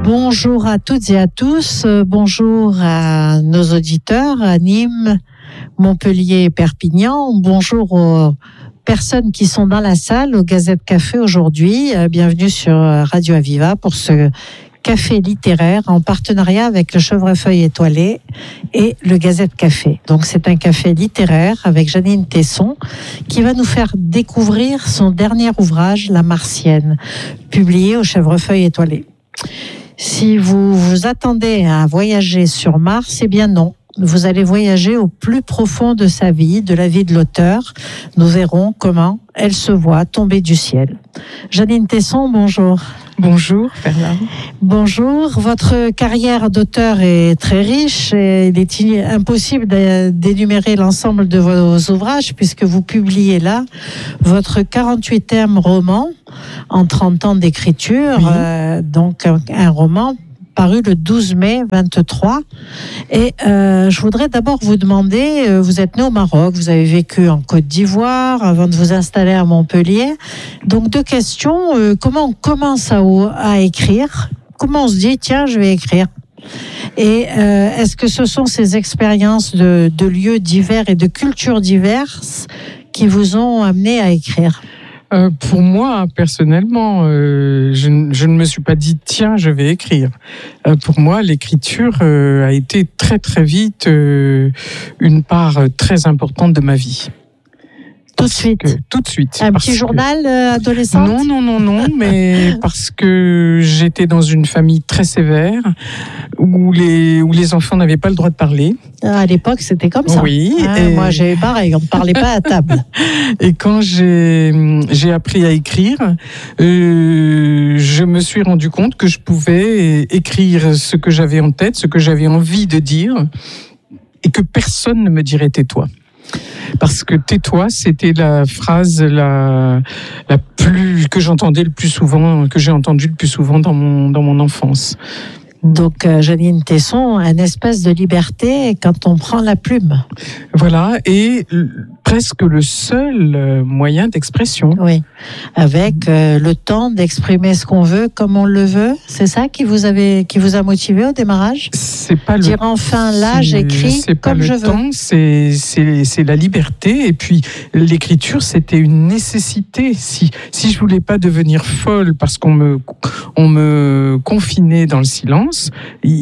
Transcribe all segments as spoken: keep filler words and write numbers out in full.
Bonjour à toutes et à tous, bonjour à nos auditeurs à Nîmes, Montpellier et Perpignan, bonjour aux personnes qui sont dans la salle au Gazette Café aujourd'hui, bienvenue sur Radio Aviva pour ce café littéraire en partenariat avec le Chevrefeuille étoilé et le Gazette Café. Donc c'est un café littéraire avec Janine Tesson qui va nous faire découvrir son dernier ouvrage, La Martienne, publié au Chevrefeuille étoilé. Si vous vous attendez à voyager sur Mars, eh bien non. Vous allez voyager au plus profond de sa vie, de la vie de l'auteur. Nous verrons comment elle se voit tomber du ciel. Janine Tesson, bonjour. Bonjour, Perla. Bonjour. Votre carrière d'auteur est très riche et il est impossible d'énumérer l'ensemble de vos ouvrages puisque vous publiez là votre quarante-huitième roman en trente ans d'écriture, oui. euh, donc un, un roman paru le douze mai vingt-trois. Et euh, je voudrais d'abord vous demander, euh, vous êtes né au Maroc, vous avez vécu en Côte d'Ivoire avant de vous installer à Montpellier. Donc deux questions, euh, comment on commence à, à écrire ? Comment on se dit, tiens, je vais écrire ? Et euh, est-ce que ce sont ces expériences de, de lieux divers et de cultures diverses qui vous ont amené à écrire ? Euh, pour moi, personnellement, euh, je, je ne me suis pas dit tiens, je vais écrire. Euh, pour moi, l'écriture euh, a été très très vite euh, une part très importante de ma vie. Tout de suite. Que, tout de suite. Un petit journal euh, adolescent ? Non, non, non, non, mais parce que j'étais dans une famille très sévère où les, où les enfants n'avaient pas le droit de parler. À l'époque, c'était comme ça. Oui. Hein, et... Moi, j'avais pareil, on ne parlait pas à table. Et quand j'ai, j'ai appris à écrire, euh, je me suis rendu compte que je pouvais écrire ce que j'avais en tête, ce que j'avais envie de dire, et que personne ne me dirait tais-toi. Parce que tais-toi, c'était la phrase la, la plus, que j'entendais le plus souvent, que j'ai entendue le plus souvent dans mon, dans mon enfance. Donc, euh, Janine Tesson, un espace de liberté quand on prend la plume. Voilà, et presque le seul euh, moyen d'expression. Oui, avec euh, le temps d'exprimer ce qu'on veut comme on le veut. C'est ça qui vous avait, qui vous a motivé au démarrage ? C'est pas le dire enfin là, j'écris comme je veux. C'est pas le temps, c'est c'est c'est la liberté. Et puis l'écriture, c'était une nécessité. Si si je voulais pas devenir folle parce qu'on me on me confinait dans le silence,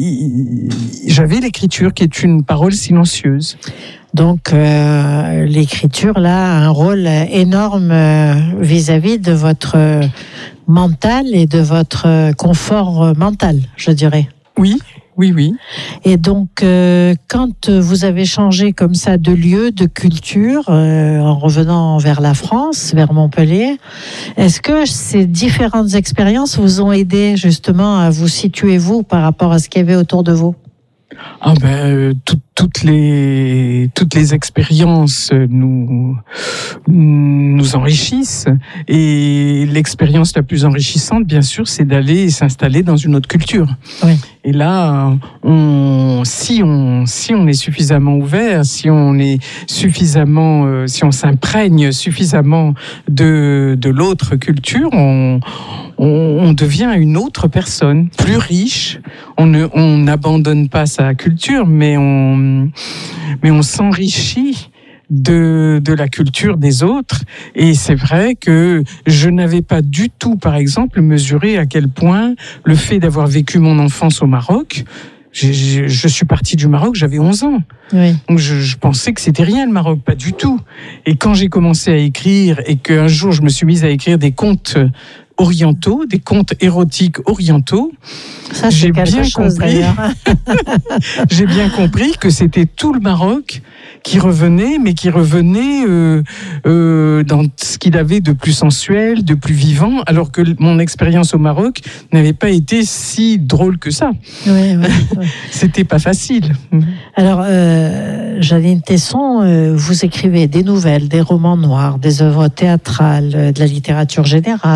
j'avais l'écriture qui est une parole silencieuse. Donc euh, l'écriture là a un rôle énorme euh, vis-à-vis de votre mental et de votre confort mental, je dirais. Oui, oui, oui. Et donc euh, quand vous avez changé comme ça de lieu, de culture, euh, en revenant vers la France, vers Montpellier, est-ce que ces différentes expériences vous ont aidé justement à vous situer vous par rapport à ce qu'il y avait autour de vous ? Ah ben, euh, tout, toutes les toutes les expériences nous nous enrichissent et l'expérience la plus enrichissante, bien sûr, c'est d'aller s'installer dans une autre culture. Oui. Et là, on si on si on est suffisamment ouvert, si on est suffisamment, euh, si on s'imprègne suffisamment de de l'autre culture, on On, on devient une autre personne, plus riche. On ne, on n'abandonne pas sa culture, mais on, mais on s'enrichit de, de la culture des autres. Et c'est vrai que je n'avais pas du tout, par exemple, mesuré à quel point le fait d'avoir vécu mon enfance au Maroc, je, je, je suis partie du Maroc, j'avais onze ans. Oui. Donc je, je pensais que c'était rien le Maroc, pas du tout. Et quand j'ai commencé à écrire et qu'un jour je me suis mise à écrire des contes orientaux, des contes érotiques orientaux, ça, j'ai bien chose, compris. J'ai bien compris que c'était tout le Maroc qui revenait, mais qui revenait euh, euh, dans ce qu'il avait de plus sensuel, de plus vivant, alors que mon expérience au Maroc n'avait pas été si drôle que ça. Oui, oui, oui. C'était pas facile. Alors, euh, Janine Tesson, euh, vous écrivez des nouvelles, des romans noirs, des œuvres théâtrales, de la littérature générale, pour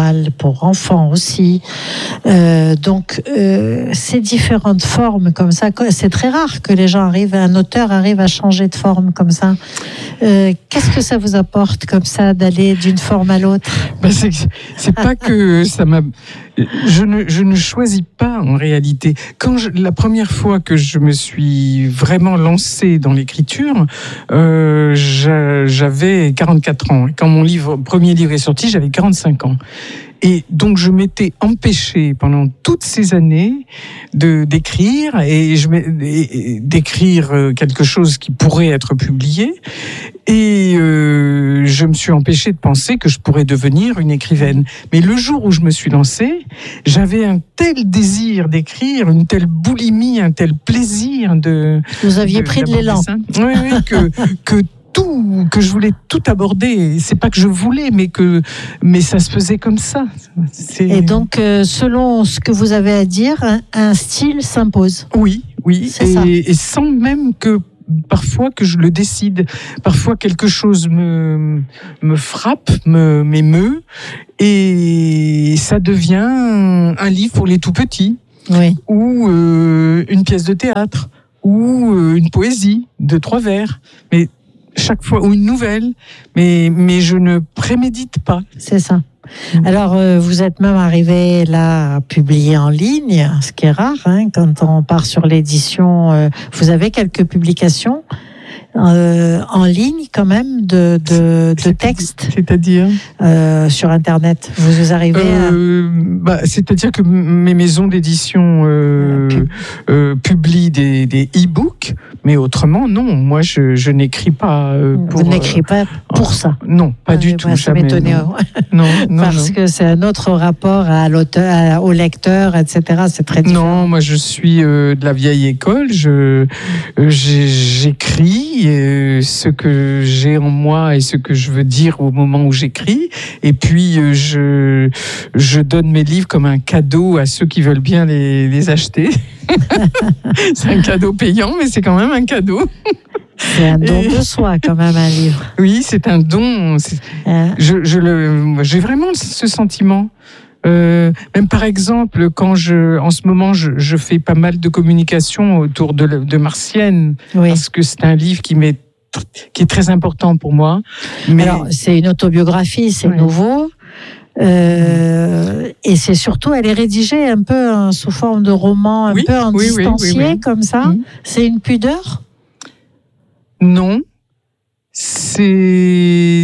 pour enfants aussi. Euh, donc, euh, ces différentes formes comme ça, c'est très rare que les gens arrivent, un auteur arrive à changer de forme comme ça. Euh, qu'est-ce que ça vous apporte comme ça d'aller d'une forme à l'autre? Ben c'est, c'est pas que ça m'a. Je ne, je ne choisis pas en réalité. Quand je, la première fois que je me suis vraiment lancée dans l'écriture, euh, j'avais quarante-quatre ans. Et quand mon livre, premier livre est sorti, j'avais quarante-cinq ans. Et donc je m'étais empêchée pendant toutes ces années de d'écrire et je et, et, d'écrire quelque chose qui pourrait être publié. Et euh, je me suis empêchée de penser que je pourrais devenir une écrivaine. Mais le jour où je me suis lancée, j'avais un tel désir d'écrire, une telle boulimie, un tel plaisir de. Vous aviez de, pris de l'élan. Oui, oui, que que tout, que je voulais tout aborder. C'est pas que je voulais, mais que, mais ça se faisait comme ça. C'est... Et donc, euh, selon ce que vous avez à dire, un, un style s'impose. Oui, oui. C'est et, ça. Et sans même que parfois que je le décide, parfois quelque chose me me frappe, me m'émeut, et ça devient un livre pour les tout petits, oui. ou euh, une pièce de théâtre, ou euh, une poésie de trois vers. Mais chaque fois, ou une nouvelle, mais, mais je ne prémédite pas. C'est ça. Alors, euh, vous êtes même arrivé là à publier en ligne, ce qui est rare, hein, quand on part sur l'édition. Euh, vous avez quelques publications euh, en ligne quand même de, de, de textes. C'est-à-dire euh, sur Internet. Vous arrivez euh, à... bah, c'est-à-dire que mes maisons d'édition euh, Pub. euh, publient des, des e-books, mais autrement, non. Moi, je, je n'écris pas euh, pour... Vous n'écrivez pas pour euh, ça? Non, pas ah, du tout. Moi, ça m'étonnait. Non, non, non Parce non. que c'est un autre rapport à l'auteur, au lecteur, et cetera. C'est très différent. Non, moi, je suis euh, de la vieille école. Je, euh, j'écris euh, ce que j'ai en moi et ce que je veux dire au moment où j'écris. Et puis, euh, je, je donne mes livres comme un cadeau à ceux qui veulent bien les, les acheter. C'est un cadeau payant, mais c'est quand même un cadeau. C'est un don et... de soi, quand même, un livre. Oui, c'est un don. C'est... Euh... Je, je le, j'ai vraiment ce sentiment. Euh, même par exemple, quand je, en ce moment, je, je fais pas mal de communication autour de, de Martienne, oui. Parce que c'est un livre qui m'est, qui est très important pour moi. Mais... Alors, c'est une autobiographie, c'est oui. nouveau. Euh, et c'est surtout, elle est rédigée un peu hein, sous forme de roman, un oui, peu en oui, distancié, oui, oui, oui. comme ça. Mmh. C'est une pudeur? Non. C'est...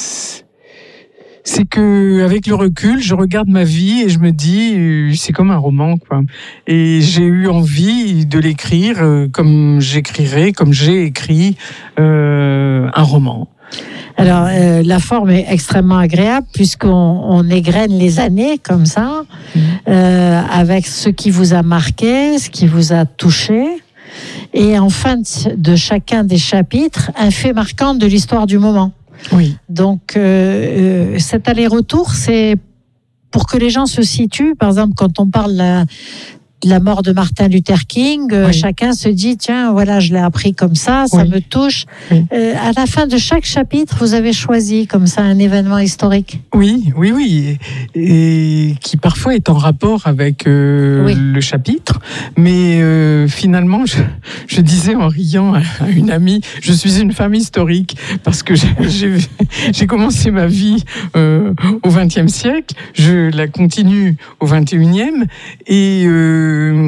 C'est que, avec le recul, je regarde ma vie et je me dis, c'est comme un roman, quoi. Et j'ai eu envie de l'écrire euh, comme j'écrirais, comme j'ai écrit euh, un roman. Alors, euh, la forme est extrêmement agréable puisqu'on on égrène les années comme ça, mmh. euh, avec ce qui vous a marqué, ce qui vous a touché. Et en fin de, de chacun des chapitres, un fait marquant de l'histoire du moment. Oui. Donc, euh, cet aller-retour, c'est pour que les gens se situent. Par exemple, quand on parle de la, de la mort de Martin Luther King, oui. euh, chacun se dit, tiens, voilà, je l'ai appris comme ça, ça oui. me touche. Oui. Euh, à la fin de chaque chapitre, vous avez choisi comme ça un événement historique. Oui, oui, oui. Et, et qui parfois est en rapport avec euh, oui. le chapitre. Mais euh, finalement, je, je disais en riant à une amie, je suis une femme historique parce que j'ai, j'ai, j'ai commencé ma vie euh, au vingtième siècle, je la continue au vingt et unième. Et... Euh,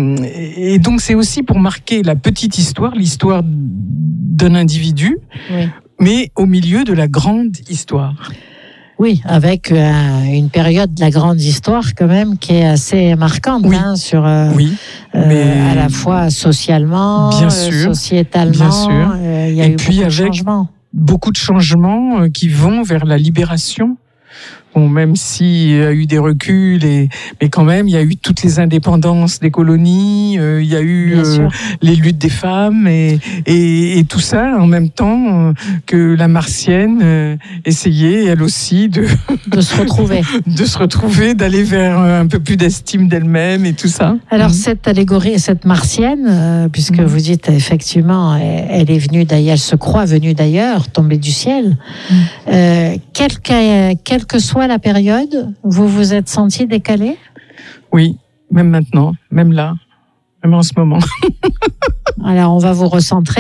Et donc c'est aussi pour marquer la petite histoire, l'histoire d'un individu, oui. mais au milieu de la grande histoire. Oui, avec euh, une période de la grande histoire quand même qui est assez marquante, oui. hein, sur euh, oui, mais euh, à la fois socialement, bien sûr, euh, sociétalement. Bien sûr. Euh, il y a Et eu puis beaucoup avec de changements. Beaucoup de changements qui vont vers la libération. Bon, même s'il y a eu des reculs, et, mais quand même, il y a eu toutes les indépendances des colonies, euh, il y a eu euh, les luttes des femmes, et, et, et tout ça en même temps euh, que la Martienne euh, essayait, elle aussi, de, de se retrouver. de se retrouver, d'aller vers un peu plus d'estime d'elle-même et tout ça. Alors, mmh. cette allégorie, cette Martienne, euh, puisque mmh. vous dites effectivement, elle, elle est venue d'ailleurs, elle se croit venue d'ailleurs, tombée du ciel, mmh. euh, quel, quel que soit fois la période où vous vous êtes senti décalé? Oui, même maintenant, même là, même en ce moment. Alors, on va vous recentrer.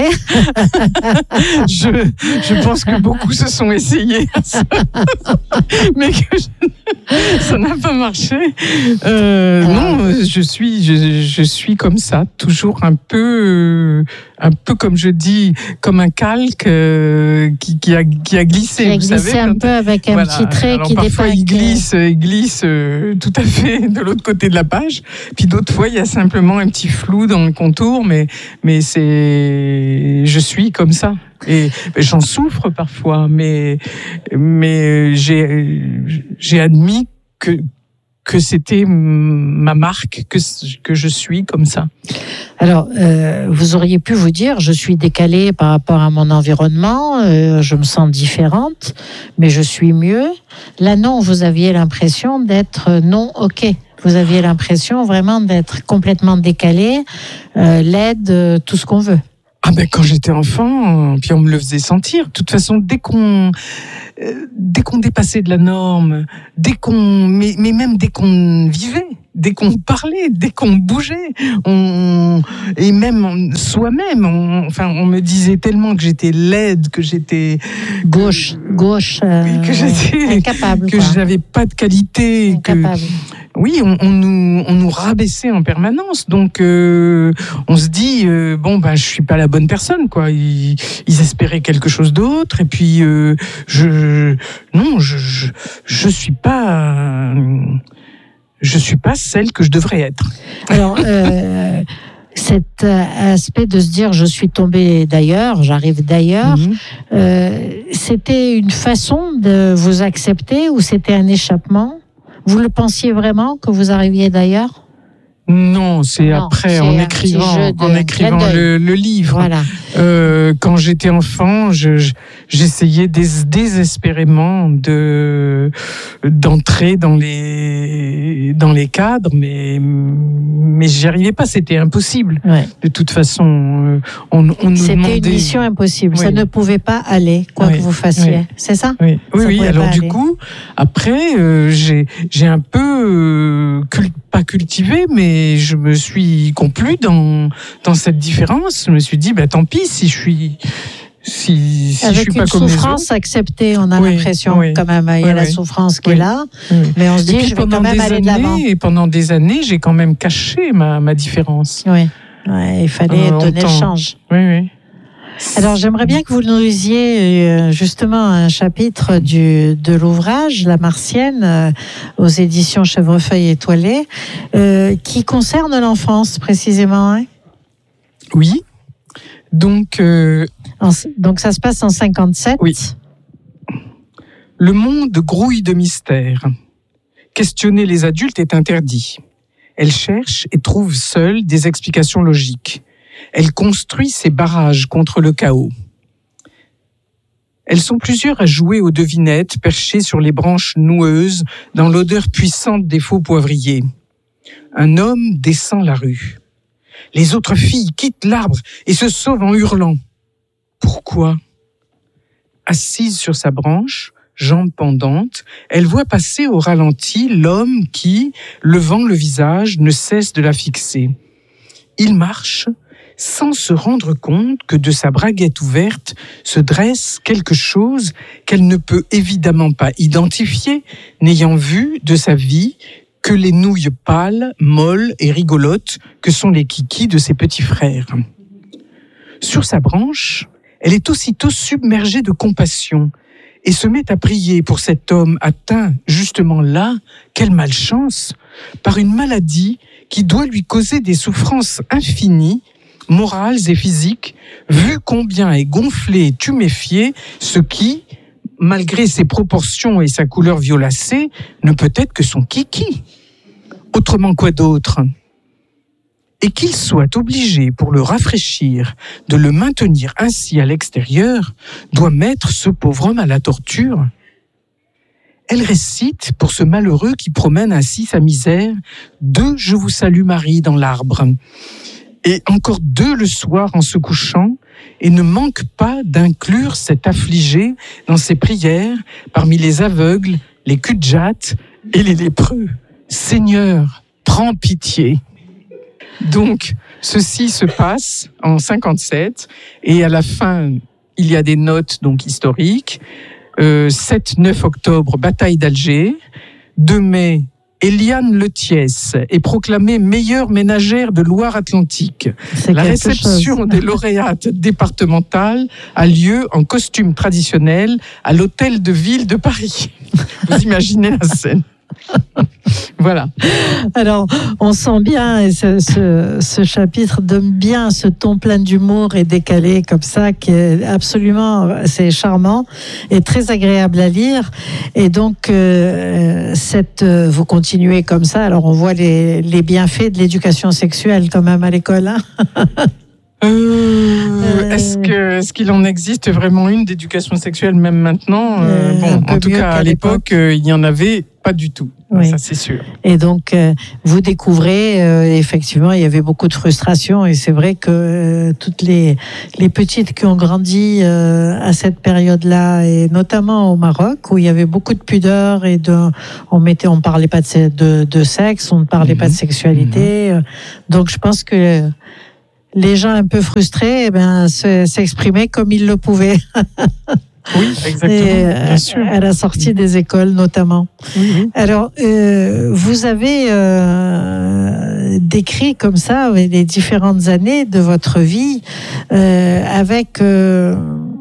je, je pense que beaucoup se sont essayés à ça, mais que je, ça n'a pas marché. Euh, non, je suis, je, je suis comme ça, toujours un peu, un peu comme je dis, comme un calque euh, qui, qui, a, qui a glissé. Qui a vous glissé savez, un quand, peu avec un voilà, petit trait alors qui parfois dépasse. il glisse, il glisse euh, tout à fait de l'autre côté de la page. Puis d'autres fois, il y a simplement un petit flou dans le contour, mais mais c'est, je suis comme ça. Et j'en souffre parfois, mais mais j'ai j'ai admis que que c'était ma marque, que que je suis comme ça. Alors, euh, vous auriez pu vous dire, je suis décalée par rapport à mon environnement, euh, je me sens différente, mais je suis mieux. Là, non, vous aviez l'impression d'être non ok. Vous aviez l'impression vraiment d'être complètement décalé, euh, laide, euh, tout ce qu'on veut. Ah ben quand j'étais enfant, puis on me le faisait sentir. De toute façon, dès qu'on euh, dès qu'on dépassait de la norme, dès qu'on mais, mais même dès qu'on vivait, dès qu'on parlait, dès qu'on bougeait, on, et même soi-même, on, enfin on me disait tellement que j'étais laide, que j'étais gauche, gauche, euh, que j'étais incapable, que quoi. je n'avais pas de qualité, incapable. Que, oui, on, on, nous, on nous rabaissait en permanence. Donc, euh, on se dit, euh, bon, ben, je suis pas la bonne personne, quoi. Ils, ils espéraient quelque chose d'autre. Et puis, euh, je, non, je, je, je suis pas, euh, je suis pas celle que je devrais être. Alors, euh, cet aspect de se dire, je suis tombée d'ailleurs, j'arrive d'ailleurs, mmh. euh, c'était une façon de vous accepter ou c'était un échappement? Vous le pensiez vraiment que vous arriviez d'ailleurs? Non, c'est non, après, c'est en écrivant, en écrivant le, le livre. Voilà. Euh, quand j'étais enfant, je, je, j'essayais dés, désespérément de d'entrer dans les dans les cadres, mais mais j'y arrivais pas. C'était impossible. Ouais. De toute façon, on, on nous c'était demandait. C'était une mission impossible. Oui. Ça ne pouvait pas aller, quoi oui. que vous fassiez. Oui. C'est ça? Oui, oui. Ça oui. Alors du aller. coup, après, euh, j'ai j'ai un peu euh, cul- pas cultivé, mais je me suis complu dans dans cette différence. Je me suis dit, bah tant pis si je suis si, si avec je suis une pas comme souffrance acceptée, on a oui, l'impression oui, quand même il y a oui, la oui, souffrance qui oui, est là, oui. mais on se dit je vais quand même aller de l'avant. Et pendant des années, j'ai quand même caché ma ma différence. Oui, ouais, il fallait euh, donner le change. Oui, oui. Alors j'aimerais bien que vous nous lisiez justement un chapitre du, de l'ouvrage La Martienne euh, aux éditions Chèvrefeuille étoilée euh, qui concerne l'enfance précisément. Hein. Oui. Donc, euh, en, donc ça se passe en cinquante-sept. Oui. Le monde grouille de mystères. Questionner les adultes est interdit. Elle cherche et trouve seule des explications logiques. Elle construit ses barrages contre le chaos. Elles sont plusieurs à jouer aux devinettes perchées sur les branches noueuses dans l'odeur puissante des faux poivriers. Un homme descend la rue. Les autres filles quittent l'arbre et se sauvent en hurlant. Pourquoi ? Assise sur sa branche, jambes pendantes, elle voit passer au ralenti l'homme qui, levant le visage, ne cesse de la fixer. Il marche sans se rendre compte que de sa braguette ouverte se dresse quelque chose qu'elle ne peut évidemment pas identifier, n'ayant vu de sa vie que les nouilles pâles, molles et rigolotes que sont les kikis de ses petits frères. Sur sa branche, elle est aussitôt submergée de compassion et se met à prier pour cet homme atteint justement là, quelle malchance, par une maladie qui doit lui causer des souffrances infinies, morales et physiques, vu combien est gonflé et tuméfié ce qui, malgré ses proportions et sa couleur violacée, ne peut être que son kiki. Autrement quoi d'autre ? Et qu'il soit obligé, pour le rafraîchir, de le maintenir ainsi à l'extérieur, doit mettre ce pauvre homme à la torture. Elle récite, pour ce malheureux qui promène ainsi sa misère, deux « Je vous salue Marie » dans l'arbre, et encore deux le soir en se couchant, et ne manque pas d'inclure cet affligé dans ses prières parmi les aveugles, les culs de jatte et les lépreux. Seigneur, prends pitié. Donc, ceci se passe en cinquante-sept et à la fin, il y a des notes donc historiques. Euh, sept neuf octobre, bataille d'Alger. deux mai, Eliane Letiès est proclamée meilleure ménagère de Loire-Atlantique. C'est La quelque réception chose. des lauréates départementales a lieu en costume traditionnel à l'hôtel de ville de Paris. Vous imaginez la scène. Voilà. Alors, on sent bien, et ce, ce, ce chapitre donne bien ce ton plein d'humour et décalé comme ça, qui est absolument, c'est charmant et très agréable à lire. Et donc, euh, cette, euh, vous continuez comme ça. Alors, on voit les, les bienfaits de l'éducation sexuelle quand même à l'école. Hein. Euh, euh, est-ce que, est-ce qu'il en existe vraiment une d'éducation sexuelle même maintenant euh, euh, Bon, en tout cas, à l'époque, euh, il n'y en avait pas du tout. Oui. Ça, c'est sûr. Et donc, euh, vous découvrez, euh, effectivement, il y avait beaucoup de frustration. Et c'est vrai que euh, toutes les, les petites qui ont grandi euh, à cette période-là, et notamment au Maroc, où il y avait beaucoup de pudeur et de, on mettait, on parlait pas de, de, de sexe, on ne parlait mmh. pas de sexualité. Mmh. Donc, je pense que les gens un peu frustrés, eh ben, s'exprimaient comme ils le pouvaient. Oui, exactement. Et, bien sûr. À la sortie des écoles, notamment. Oui, oui. Alors, euh, vous avez euh, décrit comme ça les différentes années de votre vie euh, avec euh,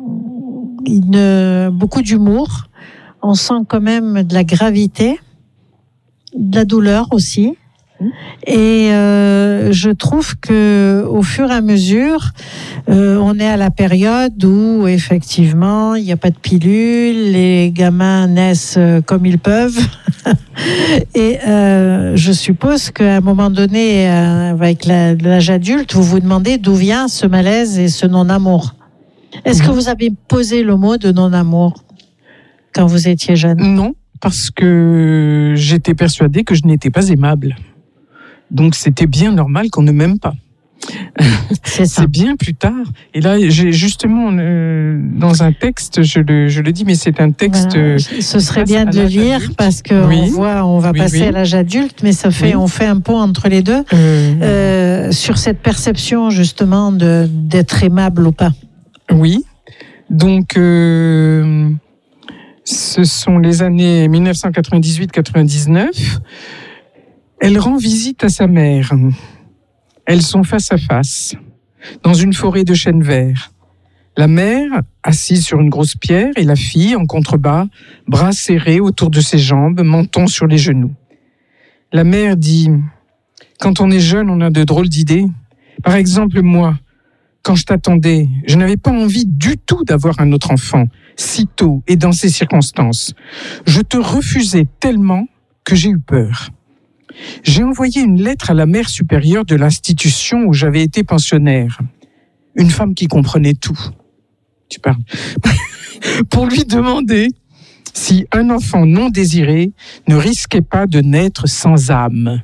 une, beaucoup d'humour. On sent quand même de la gravité, de la douleur aussi. Et euh, je trouve que au fur et à mesure, euh, on est à la période où effectivement il n'y a pas de pilule, les gamins naissent comme ils peuvent. Et euh, je suppose qu'à un moment donné, euh, avec la, l'âge adulte, vous vous demandez d'où vient ce malaise et ce non-amour. Est-ce que vous avez posé le mot de non-amour quand vous étiez jeune ? Non, parce que j'étais persuadée que je n'étais pas aimable. Donc c'était bien normal qu'on ne m'aime pas. C'est, c'est bien plus tard. Et là, j'ai justement euh, dans un texte, je le, je le dis, mais c'est un texte. Voilà. Ce serait bien de le lire adulte. Parce que oui. on voit, on va oui, passer oui. à l'âge adulte, mais ça fait, oui. on fait un pont entre les deux euh... Euh, sur cette perception justement de d'être aimable ou pas. Oui. Donc. Euh... Ce sont les années dix-neuf cent quatre-vingt-dix-huit quatre-vingt-dix-neuf. Elle rend visite à sa mère. Elles sont face à face, dans une forêt de chênes verts. La mère, assise sur une grosse pierre, et la fille, en contrebas, bras serrés autour de ses jambes, menton sur les genoux. La mère dit « Quand on est jeune, on a de drôles d'idées. Par exemple, moi, quand je t'attendais, je n'avais pas envie du tout d'avoir un autre enfant, si tôt et dans ces circonstances. Je te refusais tellement que j'ai eu peur. J'ai envoyé une lettre à la mère supérieure de l'institution où j'avais été pensionnaire. Une femme qui comprenait tout. Tu parles. Pour lui demander si un enfant non désiré ne risquait pas de naître sans âme.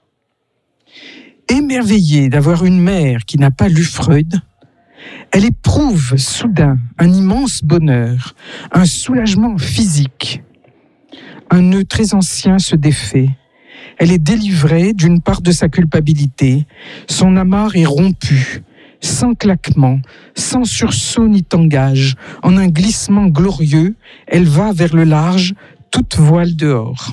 Émerveillée d'avoir une mère qui n'a pas lu Freud, elle éprouve soudain un immense bonheur, un soulagement physique. Un nœud très ancien se défait. Elle est délivrée d'une part de sa culpabilité. Son amarre est rompu, sans claquement, sans sursaut ni tangage. En un glissement glorieux, elle va vers le large, toute voile dehors.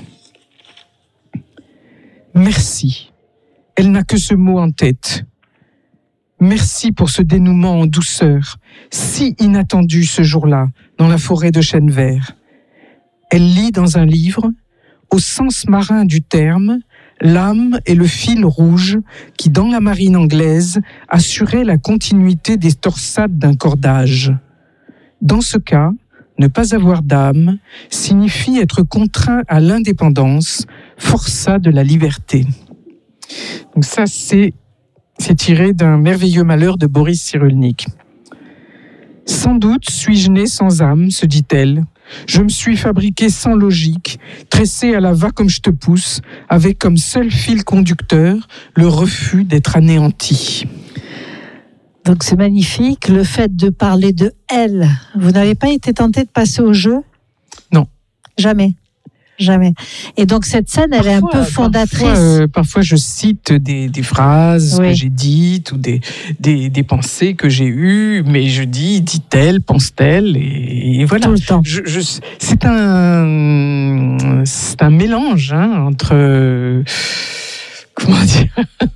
Merci. Elle n'a que ce mot en tête. Merci pour ce dénouement en douceur, si inattendu ce jour-là, dans la forêt de chênes verts. Elle lit dans un livre, au sens marin du terme, l'âme est le fil rouge qui, dans la marine anglaise, assurait la continuité des torsades d'un cordage. Dans ce cas, ne pas avoir d'âme signifie être contraint à l'indépendance, forçat de la liberté. Donc ça, c'est, c'est tiré d'un merveilleux malheur de Boris Cyrulnik. Sans doute suis-je née sans âme, se dit-elle. Je me suis fabriquée sans logique, tressée à la va comme je te pousse, avec comme seul fil conducteur le refus d'être anéanti. Donc c'est magnifique, le fait de parler de elle. Vous n'avez pas été tenté de passer au jeu ? Non. Jamais. Jamais. Et donc cette scène, elle parfois, est un peu fondatrice. Parfois, euh, parfois je cite des, des phrases oui. que j'ai dites ou des, des, des pensées que j'ai eues, mais je dis, dit-elle, pense-t-elle, et, et voilà. Tout le temps. Je, je, c'est, un, c'est un mélange hein, entre... Euh, comment dire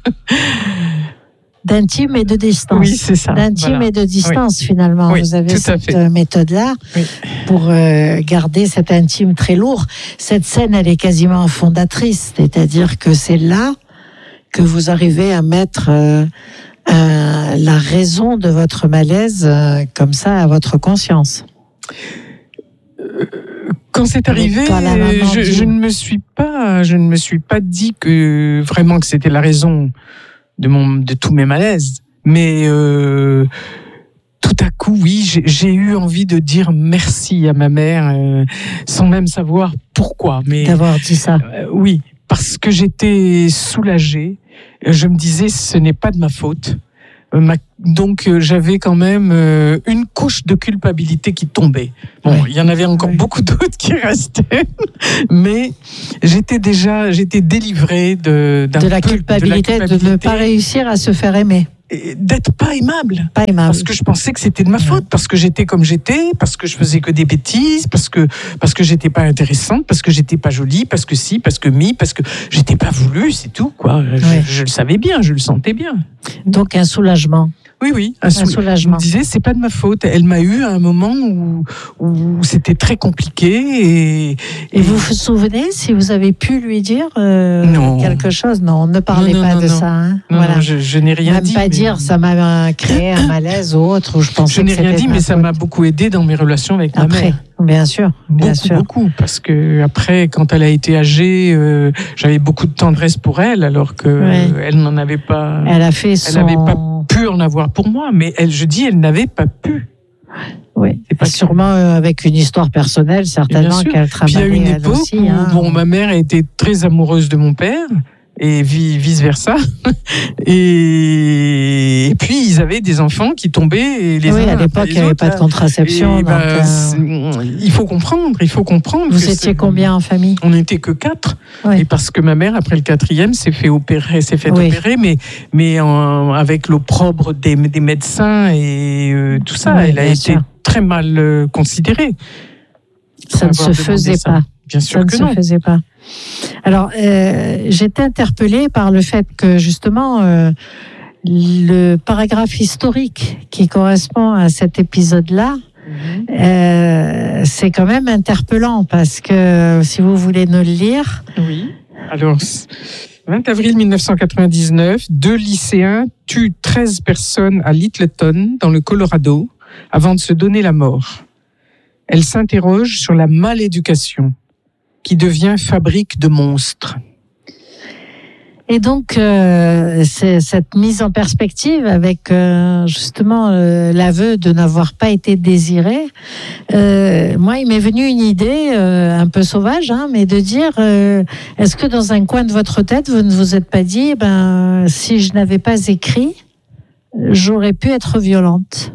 d'intime et de distance. Oui, c'est ça. D'intime voilà. et de distance, oui. finalement. Oui, vous avez cette méthode-là oui. pour euh, garder cet intime très lourd. Cette scène, elle est quasiment fondatrice, c'est-à-dire que c'est là que vous arrivez à mettre euh, euh, la raison de votre malaise euh, comme ça à votre conscience. Euh, quand c'est arrivé, je, je ne me suis pas, je ne me suis pas dit que vraiment que c'était la raison de mon, de tous mes malaises. Mais euh, tout à coup, oui, j'ai, j'ai eu envie de dire merci à ma mère, euh, sans même savoir pourquoi. Mais d'avoir dit ça. Euh, oui, parce que j'étais soulagée. Je me disais, ce n'est pas de ma faute. Ma, donc euh, j'avais quand même euh, une couche de culpabilité qui tombait. Bon, oui. il y en avait encore oui. beaucoup d'autres qui restaient, mais j'étais déjà, j'étais délivrée de, d'un de, la peu, culpabilité, de la culpabilité de ne pas réussir à se faire aimer. D'être pas aimable. Pas aimable. Parce que je pensais que c'était de ma faute, parce que j'étais comme j'étais, parce que je faisais que des bêtises, parce que, parce que j'étais pas intéressante, parce que j'étais pas jolie, parce que si, parce que mi, parce que j'étais pas voulue, c'est tout, quoi. Je, ouais. je le savais bien, je le sentais bien. Donc un soulagement. Oui, oui, un, soul... un soulagement. Je me disais, c'est pas de ma faute. Elle m'a eu à un moment où, où c'était très compliqué. Et, et... et vous vous souvenez si vous avez pu lui dire euh, non. quelque chose? Non, ne parlez non, non, pas non, de non. ça. Hein. Non, voilà. non, je, je n'ai rien Même dit. Même pas mais... dire, ça m'a créé un malaise ou autre. Où je pensais je n'ai que rien dit, mais faute. Ça m'a beaucoup aidé dans mes relations avec Après, ma mère. Bien sûr, bien beaucoup, sûr. beaucoup, parce que après, quand elle a été âgée, euh, j'avais beaucoup de tendresse pour elle, alors que ouais. euh, elle n'en avait pas. Elle a fait son. Elle n'avait pas pu en avoir pour moi, mais elle, je dis, elle n'avait pas pu. Oui, c'est pas sûrement euh, avec une histoire personnelle, certainement qu'elle travaillait. Puis il y a une époque aussi, où hein. bon, ma mère était très amoureuse de mon père. Et vice versa. Et, et puis ils avaient des enfants qui tombaient. Et les oui, uns à l'époque il n'y avait pas de contraception. Donc, bah, euh... Il faut comprendre, il faut comprendre. Vous étiez combien en famille? On n'était que quatre. Oui. Et parce que ma mère, après le quatrième, s'est fait opérer, s'est fait oui. opérer, mais mais en, avec l'opprobre des, des médecins et euh, tout ça, oui, elle a été sûr. très mal euh, considérée. Ça ne se faisait ça. pas. Bien sûr ça que ne non. se faisait pas. Alors, euh, j'étais interpellée par le fait que, justement, euh, le paragraphe historique qui correspond à cet épisode-là, mmh. euh, c'est quand même interpellant, parce que, si vous voulez nous le lire... Oui, alors... vingt avril mille neuf cent quatre-vingt-dix-neuf, deux lycéens tuent treize personnes à Littleton, dans le Colorado, avant de se donner la mort. Elle s'interroge sur la maléducation qui devient fabrique de monstres. Et donc, euh, c'est cette mise en perspective avec euh, justement euh, l'aveu de n'avoir pas été désiré, euh, moi, il m'est venu une idée euh, un peu sauvage, hein, mais de dire, euh, est-ce que dans un coin de votre tête, vous ne vous êtes pas dit, ben, si je n'avais pas écrit, j'aurais pu être violente?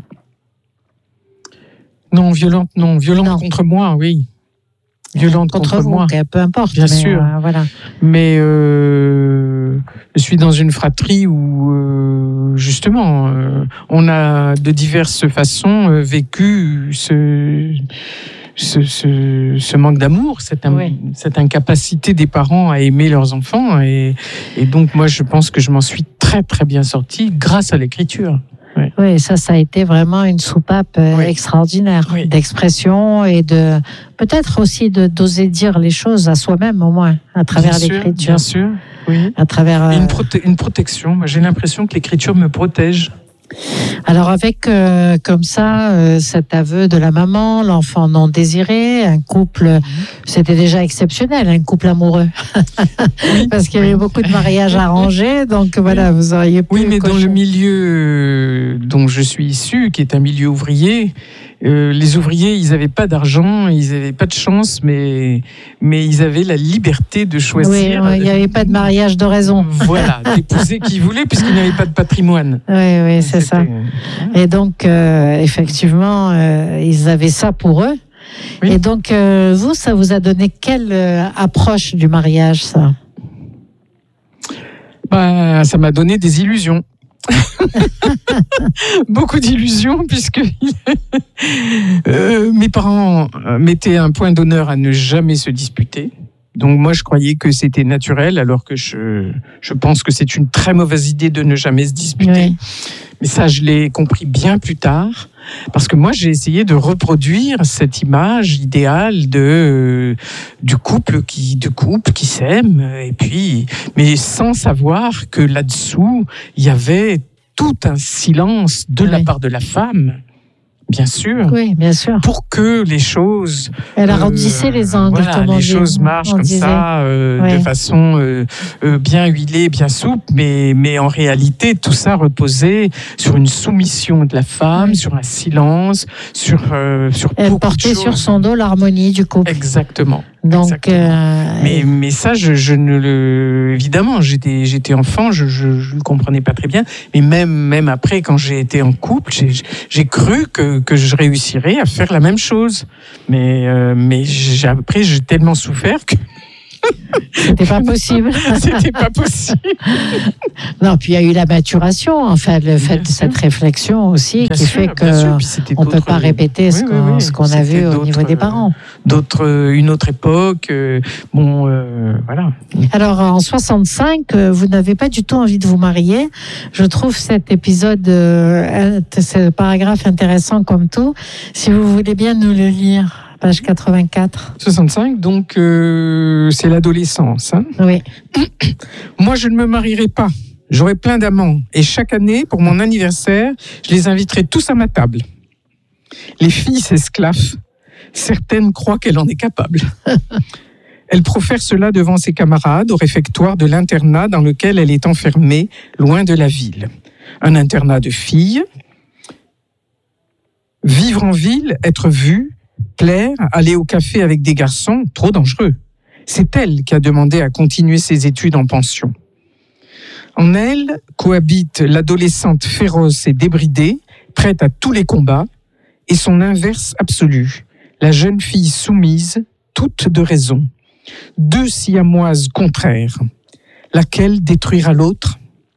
Non, violente, non. Violente non. contre moi, oui. Violente contre, contre vous, moi. Okay, peu importe. Bien mais sûr. Euh, voilà. Mais euh, je suis dans une fratrie où, euh, justement, euh, on a de diverses façons euh, vécu ce, ce, ce, ce manque d'amour, cette, oui. cette incapacité des parents à aimer leurs enfants. Et, et donc, moi, je pense que je m'en suis très, très bien sortie grâce à l'écriture. Oui. oui, ça, ça a été vraiment une soupape oui. extraordinaire oui. d'expression et de peut-être aussi de d'oser dire les choses à soi-même au moins à travers bien l'écriture. Sûr, bien sûr, oui. À travers euh... une, prote- une protection. J'ai l'impression que l'écriture me protège. Alors avec euh, comme ça euh, cet aveu de la maman, l'enfant non désiré, un couple, mmh. c'était déjà exceptionnel, un couple amoureux, oui, parce qu'il y avait oui. beaucoup de mariages arrangés, donc voilà, vous auriez pu... Oui, mais cocher. Dans le milieu dont je suis issu, qui est un milieu ouvrier, euh, les ouvriers, ils n'avaient pas d'argent, ils n'avaient pas de chance, mais, mais ils avaient la liberté de choisir. Oui, il n'y avait pas de mariage de raison. Voilà, d'épouser qui voulait, puisqu'ils n'avaient pas de patrimoine. Oui, oui, c'est ça. Et donc, euh, effectivement, euh, ils avaient ça pour eux. Oui. Et donc, euh, vous, ça vous a donné quelle euh, approche du mariage, ça? Ben, ça m'a donné des illusions. Beaucoup d'illusions, puisque euh, mes parents mettaient un point d'honneur à ne jamais se disputer. Donc moi, je croyais que c'était naturel, alors que je, je pense que c'est une très mauvaise idée de ne jamais se disputer. Oui. Mais ça, je l'ai compris bien plus tard, parce que moi, j'ai essayé de reproduire cette image idéale de euh, du couple qui de couple qui s'aime, et puis, mais sans savoir que là-dessous, il y avait tout un silence de Oui. la part de la femme. Bien sûr. Oui, bien sûr. Pour que les choses... Elle arrondissait euh, les angles, voilà, comme on les dit, choses marchent comme disait. ça, euh, ouais. de façon euh, euh, bien huilée, bien souple, mais, mais en réalité, tout ça reposait sur une soumission de la femme, oui. sur un silence, sur, euh, sur Elle beaucoup portait de choses. Sur son dos l'harmonie du couple. Exactement. Donc, Exactement. Euh, mais, mais ça, je, je ne le... Évidemment, j'étais, j'étais enfant, je ne le comprenais pas très bien. Mais même, même après, quand j'ai été en couple, j'ai, j'ai cru que, que je réussirais à faire la même chose. Mais, euh, mais j'ai, après, j'ai tellement souffert que... C'était pas possible. C'était pas possible. Non, puis il y a eu la maturation, enfin, le fait de cette réflexion aussi, bien qui sûr, fait qu'on ne peut pas répéter oui, ce qu'on, oui, oui. ce qu'on a vu au niveau des parents. D'autres, une autre époque, euh, bon, euh, voilà. Alors, en soixante-cinq, vous n'avez pas du tout envie de vous marier. Je trouve cet épisode, euh, ce paragraphe intéressant comme tout. Si vous voulez bien nous le lire. Page quatre-vingt-quatre. soixante-cinq, donc euh, c'est l'adolescence. Hein. Oui. Moi, je ne me marierai pas. J'aurai plein d'amants. Et chaque année, pour mon anniversaire, je les inviterai tous à ma table. Les filles s'esclaffent. Certaines croient qu'elle en est capable. Elle profère cela devant ses camarades au réfectoire de l'internat dans lequel elle est enfermée, loin de la ville. Un internat de filles. Vivre en ville, être vue, plaire, aller au café avec des garçons, trop dangereux. C'est elle qui a demandé à continuer ses études en pension. En elle cohabite l'adolescente féroce et débridée, prête à tous les combats, et son inverse absolu, la jeune fille soumise, toute de raison. Deux siamoises contraires. Laquelle détruira l'autre ?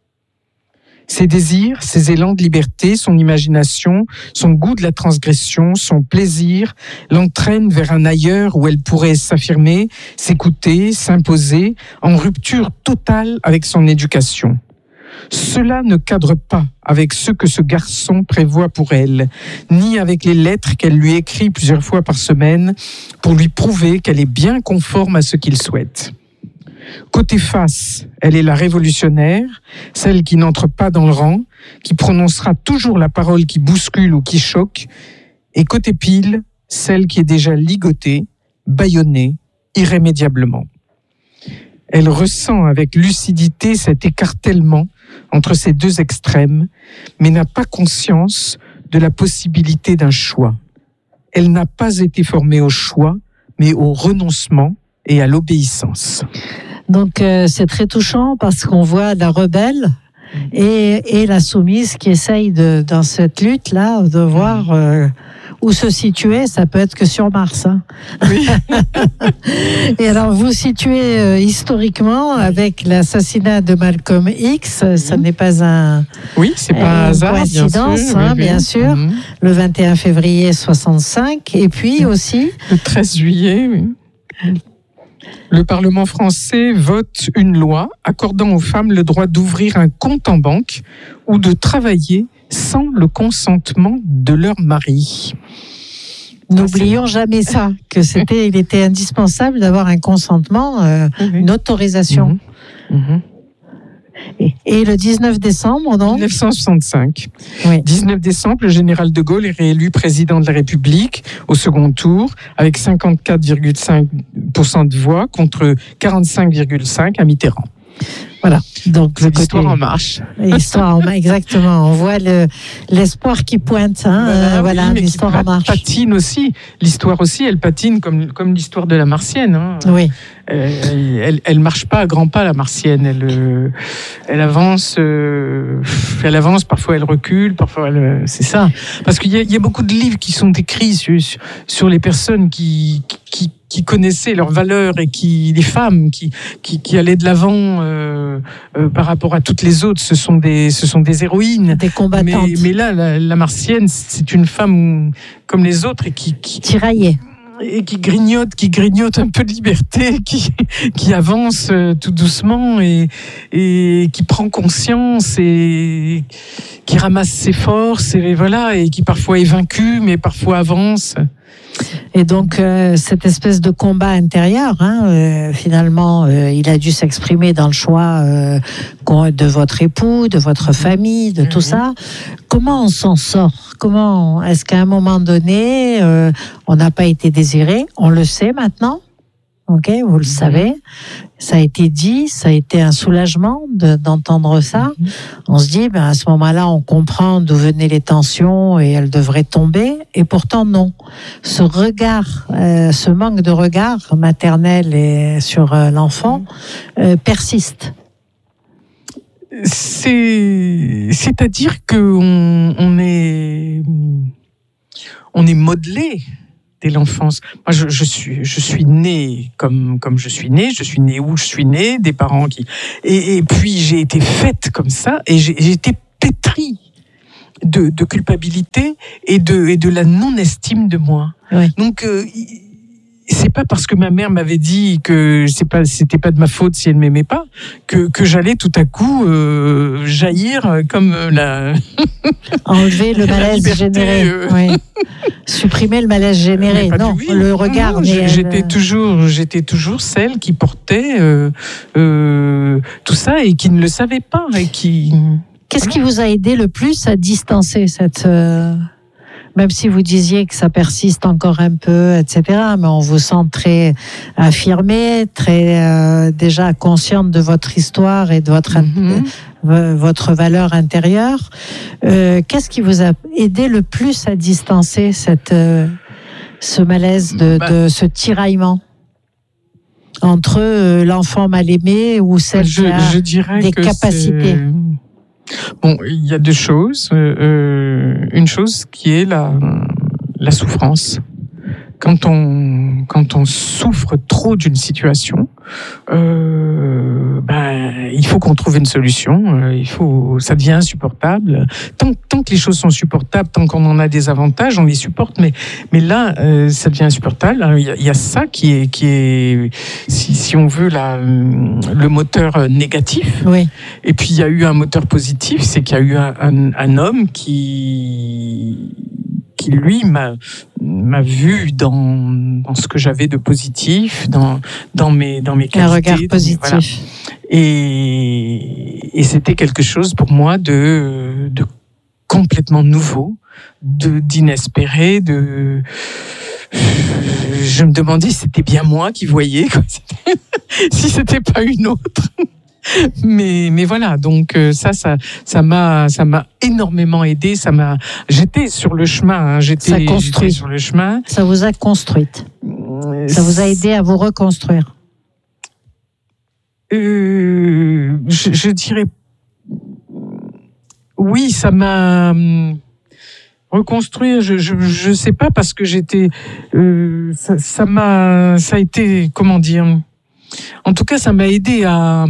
Ses désirs, ses élans de liberté, son imagination, son goût de la transgression, son plaisir l'entraînent vers un ailleurs où elle pourrait s'affirmer, s'écouter, s'imposer, en rupture totale avec son éducation. Cela ne cadre pas avec ce que ce garçon prévoit pour elle, ni avec les lettres qu'elle lui écrit plusieurs fois par semaine pour lui prouver qu'elle est bien conforme à ce qu'il souhaite. Côté face, elle est la révolutionnaire, celle qui n'entre pas dans le rang, qui prononcera toujours la parole qui bouscule ou qui choque, et côté pile, celle qui est déjà ligotée, bâillonnée, irrémédiablement. Elle ressent avec lucidité cet écartèlement entre ces deux extrêmes, mais n'a pas conscience de la possibilité d'un choix. Elle n'a pas été formée au choix, mais au renoncement et à l'obéissance. Donc euh, c'est très touchant parce qu'on voit la rebelle et, et la soumise qui essaye de, dans cette lutte-là de voir euh, où se situer. Ça peut être que sur Mars. Hein. Oui. Et alors vous situez euh, historiquement avec l'assassinat de Malcolm X. Ça n'est pas un oui, c'est pas un hasard, coïncidence, bien sûr. Hein, oui, bien sûr. Mmh. Le vingt et un février soixante-cinq. Et puis aussi le treize juillet. Oui. Le Parlement français vote une loi accordant aux femmes le droit d'ouvrir un compte en banque ou de travailler sans le consentement de leur mari. N'oublions jamais ça, que c'était, il était indispensable d'avoir un consentement, euh, oui. une autorisation. Mmh. Mmh. Et, et le dix-neuf décembre, donc dix-neuf cent soixante-cinq. Oui. dix-neuf décembre, le général de Gaulle est réélu président de la République au second tour avec cinquante-quatre virgule cinq pour cent de voix contre quarante-cinq virgule cinq pour cent à Mitterrand. Voilà. Donc le l'histoire côté... en marche. L'histoire en marche, exactement. On voit le, l'espoir qui pointe. Hein, voilà, euh, voilà oui, l'histoire qui en marche. Patine aussi. L'histoire aussi, elle patine comme, comme l'histoire de la Martienne. Hein. Oui. Elle, elle, elle marche pas à grands pas, la Martienne. Elle, euh, elle avance, euh, elle avance. Parfois, elle recule. Parfois, elle, c'est ça. Parce qu'il y a, il y a beaucoup de livres qui sont écrits sur, sur les personnes qui, qui, qui connaissaient leurs valeurs et qui, les femmes qui, qui, qui allaient de l'avant euh, euh, par rapport à toutes les autres. Ce sont des, ce sont des héroïnes, des combattantes. Mais, mais là, la, la Martienne, c'est une femme comme les autres et qui, qui tiraillée. Et qui grignote, qui grignote un peu de liberté, qui, qui avance tout doucement et, et qui prend conscience et qui ramasse ses forces et voilà, et qui parfois est vaincue, mais parfois avance. Et donc, euh, cette espèce de combat intérieur, hein, euh, finalement, euh, il a dû s'exprimer dans le choix euh, de votre époux, de votre famille, de tout ça. Comment on s'en sort ? Comment est-ce qu'à un moment donné, euh, on n'a pas été désiré ? On le sait maintenant. Ok, vous le savez. Ça a été dit, ça a été un soulagement de, d'entendre ça. Mm-hmm. On se dit, ben à ce moment-là, on comprend d'où venaient les tensions et elles devraient tomber. Et pourtant, non. Ce regard, euh, ce manque de regard maternel et sur euh, l'enfant euh, persiste. C'est, c'est-à-dire qu'on on est, on est modelé dès l'enfance. Moi, je, je suis, je suis née comme comme je suis née. Je suis née où je suis née, des parents qui, et, et puis j'ai été faite comme ça, et j'ai, j'ai été pétrie de, de culpabilité et de et de la non-estime de moi. Oui. Donc euh, c'est pas parce que ma mère m'avait dit que c'est pas, c'était pas de ma faute si elle m'aimait pas que que j'allais tout à coup euh, jaillir comme la enlever le malaise liberté, généré, euh... oui. Supprimer le malaise généré. Non, oui. Le regard. Non, non, j'étais elle... toujours, j'étais toujours celle qui portait euh, euh, tout ça et qui ne le savait pas et qui. Qu'est-ce qui vous a aidé le plus à distancer cette euh... Même si vous disiez que ça persiste encore un peu, et cetera, mais on vous sent très affirmée, très euh, déjà consciente de votre histoire et de votre mm-hmm. euh, votre valeur intérieure. Euh, qu'est-ce qui vous a aidé le plus à distancer cette euh, ce malaise de, bah, de ce tiraillement entre euh, l'enfant mal aimé ou celle je, qui a je dirais des que capacités? C'est... Bon, il y a deux choses. Euh, une chose qui est la, la souffrance. Quand on, quand on souffre trop d'une situation, euh, ben, il faut qu'on trouve une solution. Il faut, ça devient insupportable. Tant, tant que les choses sont supportables, tant qu'on en a des avantages, on les supporte. Mais, mais là, euh, ça devient insupportable. Alors, il y a, il y a ça qui est, qui est, si, si on veut, la, le moteur négatif. Oui. Et puis il y a eu un moteur positif, c'est qu'il y a eu un, un, un homme qui qui lui m'a m'a vu dans dans ce que j'avais de positif, dans dans mes dans mes qualités. Un regard positif. Voilà. Et et c'était quelque chose pour moi de de complètement nouveau, de d'inespéré, de je me demandais si c'était bien moi qui voyais, quoi. Si c'était pas une autre. Mais mais voilà, donc ça ça ça m'a ça m'a énormément aidé, ça m'a j'étais sur le chemin, hein, j'étais, ça construit. j'étais sur le chemin. Ça vous a construite. Ça vous a aidé à vous reconstruire. Euh, je, je dirais oui, ça m'a reconstruire, je, je je sais pas parce que j'étais euh, ça, ça m'a ça a été comment dire. En tout cas, ça m'a aidé à,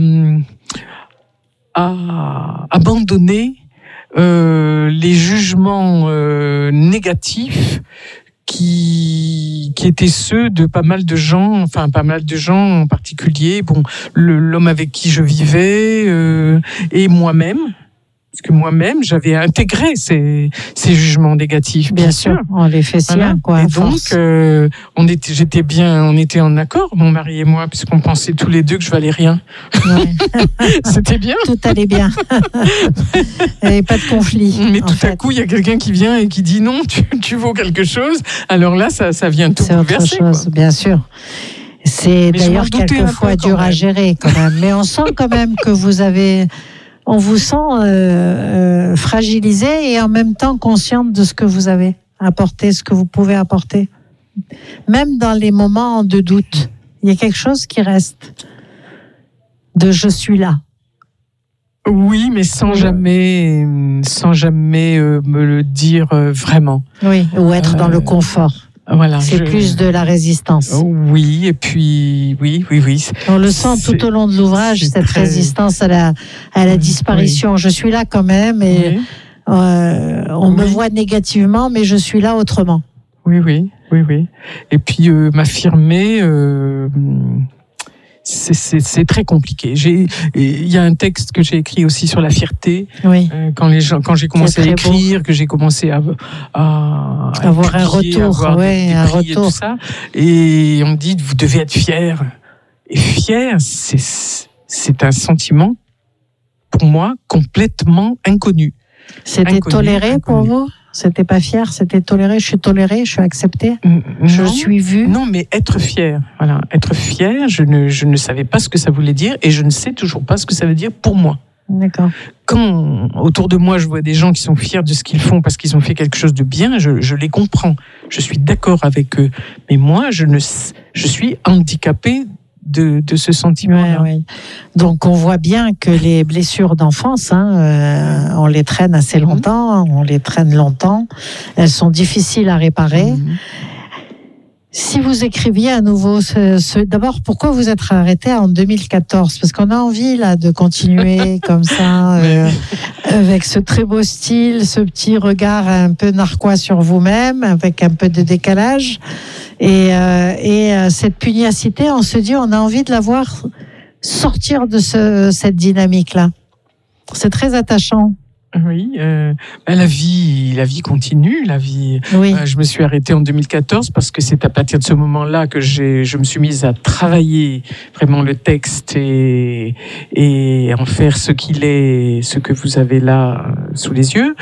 à abandonner euh, les jugements euh, négatifs qui, qui étaient ceux de pas mal de gens, enfin pas mal de gens en particulier, bon, le, l'homme avec qui je vivais euh, et moi-même. Parce que moi-même, j'avais intégré ces, ces jugements négatifs. Bien, bien sûr, sûr, on les fait siens, voilà. Quoi. Et donc, euh, on était, j'étais bien, on était en accord, mon mari et moi, puisqu'on pensait tous les deux que je valais rien. Ouais. C'était bien. Tout allait bien. Il n'y avait pas de conflit. Mais tout fait. à coup, il y a quelqu'un qui vient et qui dit non, tu, tu vaux quelque chose. Alors là, ça, ça vient tout C'est bouleverser. C'est autre chose, quoi. Bien sûr. C'est Mais je d'ailleurs m'en doutais un quelquefois peu quand dur à même. gérer quand même. Mais on sent quand même que vous avez, on vous sent euh, euh, fragilisé et en même temps consciente de ce que vous avez apporté, ce que vous pouvez apporter. Même dans les moments de doute, il y a quelque chose qui reste de je suis là. Oui, mais sans jamais, sans jamais euh, me le dire euh, vraiment. Oui, ou être Euh, dans le confort. Voilà. C'est je- plus de la résistance. Oui, et puis oui, oui, oui. On le sent C'est- tout au long de l'ouvrage, c'est cette très- résistance à la, à la Oui, disparition. Je suis là quand même et Oui, euh, on me Oui. voit négativement, mais je suis là autrement. oui, oui, oui, oui. Et puis euh, m'affirmer. Euh, C'est, c'est, c'est très compliqué. J'ai, il y a un texte que j'ai écrit aussi sur la fierté. Oui. Euh, quand les gens, quand j'ai commencé à très écrire, que j'ai commencé à, à, à Avoir un publier, retour, avoir ouais, des un prix et retour. tout ça, et on me dit vous devez être fier. Et fier, c'est, c'est un sentiment pour moi complètement inconnu. C'était Inconnu, toléré pour inconnu. vous? C'était pas fier, c'était toléré. Je suis toléré, je suis accepté, N- je non. suis vu. Non, mais être fier, voilà, être fier, je ne, je ne savais pas ce que ça voulait dire et je ne sais toujours pas ce que ça veut dire pour moi. D'accord. Quand autour de moi je vois des gens qui sont fiers de ce qu'ils font parce qu'ils ont fait quelque chose de bien, je, je les comprends, je suis d'accord avec eux. Mais moi, je ne, je suis handicapée de, de ce sentiment-là. Ouais, ouais. Donc on voit bien que les blessures d'enfance, hein, euh, on les traîne assez longtemps, on les traîne longtemps. Elles sont difficiles à réparer. Mhm. Si vous écriviez à nouveau, ce, ce- d'abord, pourquoi vous êtes arrêté en deux mille quatorze? Parce qu'on a envie là de continuer comme ça, euh, avec ce très beau style, ce petit regard un peu narquois sur vous-même, avec un peu de décalage, et, euh, et euh, cette pugnacité. On se dit, on a envie de la voir sortir de ce, cette dynamique-là. C'est très attachant. Oui, euh, ben, la vie, la vie continue, la vie. Oui. Euh, je me suis arrêtée en deux mille quatorze parce que c'est à partir de ce moment-là que j'ai, je me suis mise à travailler vraiment le texte et, et en faire ce qu'il est, ce que vous avez là euh, sous les yeux,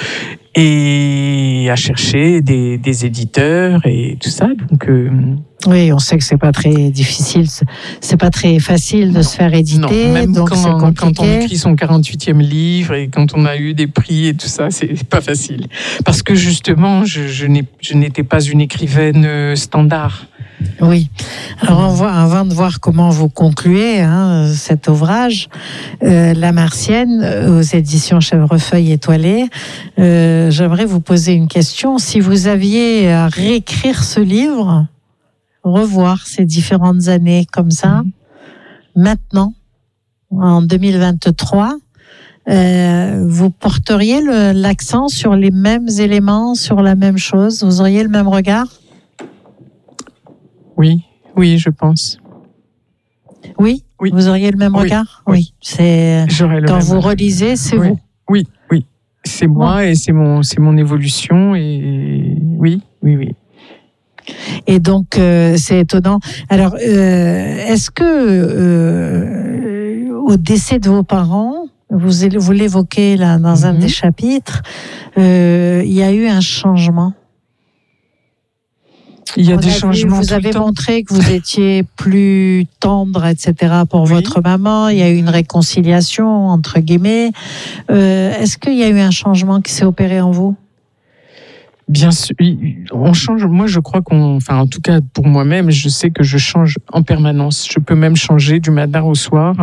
et à chercher des, des éditeurs et tout ça. Donc, euh, Oui, on sait que c'est pas très difficile, c'est- c'est pas très facile de se faire éditer, non, même donc c'est quand, compliqué. quand on écrit son quarante-huitième livre et quand on a eu des prix et tout ça, c'est pas facile. Parce que justement, je, je n'ai- je n'étais pas une écrivaine euh, standard. Oui. Alors, on voit, avant de voir comment vous concluez hein, cet ouvrage, euh, La Martienne, euh, aux éditions Chèvrefeuille étoilée, euh, j'aimerais vous poser une question. Si vous aviez à réécrire ce livre, revoir ces différentes années comme ça, maintenant, en deux mille vingt-trois, euh, vous porteriez le- l'accent sur les mêmes éléments, sur la même chose? Vous auriez le même regard? Oui, oui, je pense. Oui, Oui. Vous auriez le même Oui. regard? Oui. Oui. C'est J'aurais le quand même- vous relisez, c'est oui. vous. Oui, oui. C'est moi et c'est mon, c'est mon évolution et oui, oui, oui. Et donc euh, c'est étonnant. Alors, euh, est-ce que euh, au décès de vos parents, vous, vous l'évoquez là dans un Mhm. des chapitres, euh, il y a eu un changement? Il y a On des a vu- changements Vous tout avez le temps. montré que vous étiez plus tendre, et cetera pour Oui. votre maman. Il y a eu une réconciliation entre guillemets. Euh, est-ce qu'il y a eu un changement qui s'est opéré en vous? Bien sûr, on change. Moi, je crois qu'on, enfin, en tout cas pour moi-même, je sais que je change en permanence. Je peux même changer du matin au soir.